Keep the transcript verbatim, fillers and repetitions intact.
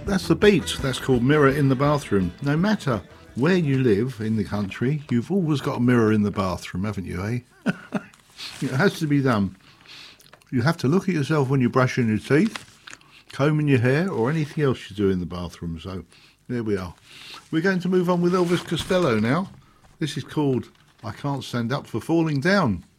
That's the beat. That's called Mirror in the Bathroom. No matter where you live in the country, you've always got a mirror in the bathroom, haven't you, eh? It has to be done. You have to look at yourself when you're brushing your teeth, combing your hair, or anything else you do in the bathroom. So there we are. We're going to move on with Elvis Costello now. This is called I Can't Stand Up for Falling Down.